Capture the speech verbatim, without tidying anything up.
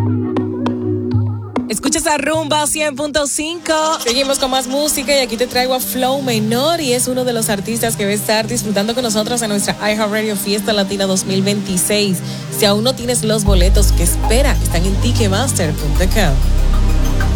Escuchas a Rumba cien punto cinco. Seguimos con más música y aquí te traigo a Flow Menor y es uno de los artistas que va a estar disfrutando con nosotros en nuestra iHeartRadio Fiesta Latina dos mil veintiséis. Si aún no tienes los boletos, ¿qué espera? Están en ticketmaster punto com.